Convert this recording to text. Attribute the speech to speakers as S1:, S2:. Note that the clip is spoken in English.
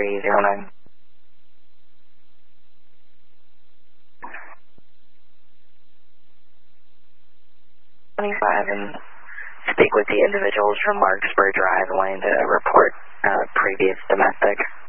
S1: 2309. 25 and speak with the individuals from Larkspur Drive wanting to report previous domestic.